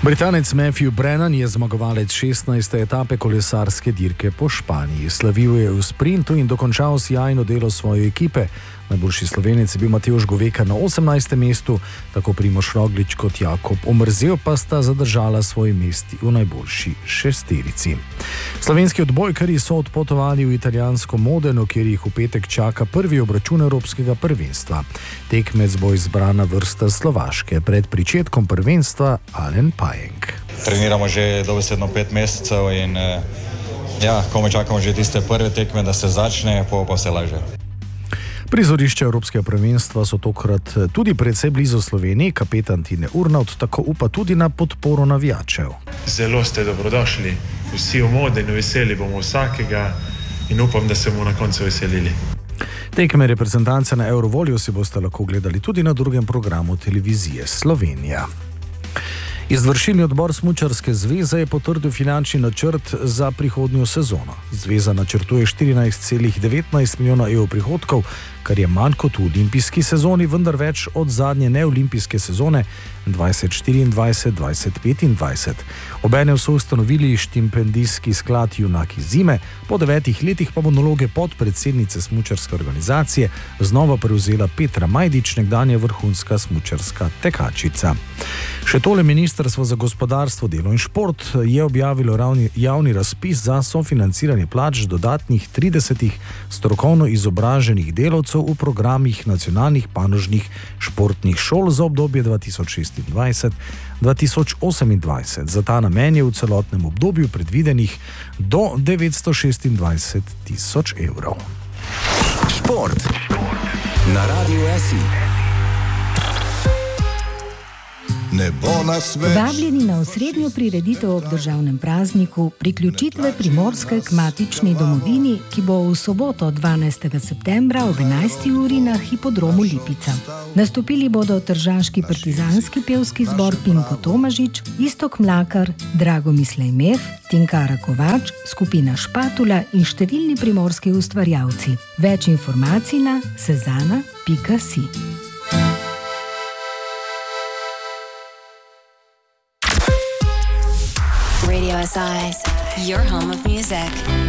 Britanec Matthew Brennan je zmagovalec 16. etape kolesarske dirke po Španiji. Slavil je v sprintu in dokončal sjajno delo svoje ekipe. Najboljši Slovenec je bil Matevž Goveka na 18. mestu, tako Primož Roglič kot Jakob Omerzel pa sta zadržala svoj mesti v najboljši šesterici. Slovenski odbojkarji so odpotovali v italijansko Modeno, kjer jih v petek čaka prvi obračun evropskega prvenstva. Tekmec bo izbrana vrsta Slovaške, pred pričetkom prvenstva Alen Pajenk. Treniramo že dobesedno 5 mesecev in komaj čakamo že tiste prve tekme, da se začne, pa se laže. Prizorišče evropskega prvenstva so tokrat tudi precej blizu Sloveniji. Kapetan Tine Urnauth tako upa tudi na podporo navijačev. Zelo ste dobrodošli, vsi v Modenu, veseli bomo vsakega in upam, da se bomo na koncu veselili. Tekme reprezentance na Eurovolju si boste lahko gledali tudi na drugem programu televizije Slovenija. Izvršilni odbor Smučarske zveze je potrdil finančni načrt za prihodnjo sezono. Zveza načrtuje 14,19 milijona evrov prihodkov, kar je manj kot v olimpijski sezoni, vendar več od zadnje neolimpijske sezone 2024-2025. Obenem so ustanovili štipendijski sklad Junaki zime, po 9 letih pa bo naloge podpredsednice smučarske organizacije znova prevzela Petra Majdič, nekdanja vrhunska smučarska tekačica. Še tole, Ministrstvo za gospodarstvo, delo in šport je objavilo javni razpis za sofinanciranje plač dodatnih 30 strokovno izobraženih delavcev v programih nacionalnih panožnih športnih šol za obdobje 2026-2028. Za ta namen je v celotnem obdobju predvidenih do 926 tisoč evrov. Šport na Radiu SI. Vabljeni na osrednjo prireditev ob državnem prazniku priključitve Primorske k matični domovini, ki bo v soboto 12. septembra ob 11. uri na hipodromu Lipica. Nastopili bodo tržaški partizanski pevski zbor Pinko Tomažič, Istok Mlakar, Drago Mislejmev, Tinkara Kovač, skupina Špatula in številni primorski ustvarjalci. Več informacij na sezana.si. Radio SI, your home of music.